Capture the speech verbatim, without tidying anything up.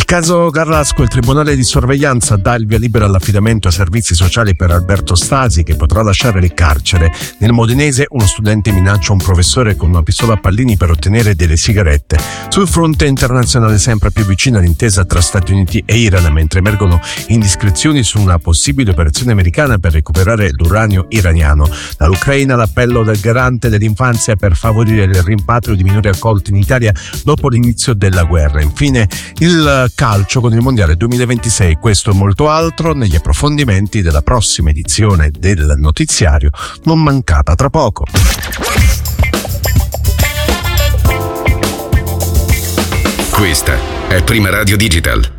Caso Garlasco, il tribunale di sorveglianza dà il via libera all'affidamento a servizi sociali per Alberto Stasi, che potrà lasciare il carcere. Nel Modenese uno studente minaccia un professore con una pistola a pallini per ottenere delle sigarette. Sul fronte internazionale sempre più vicina l'intesa tra Stati Uniti e Iran, mentre emergono indiscrezioni su una possibile operazione americana per recuperare l'uranio iraniano. Dall'Ucraina l'appello del garante dell'infanzia per favorire il rimpatrio di minori accolti in Italia dopo l'inizio della guerra. Infine il calcio con il mondiale duemilaventisei. Questo e molto altro negli approfondimenti della prossima edizione del notiziario, non mancata tra poco. Questa è Prima Radio Digital.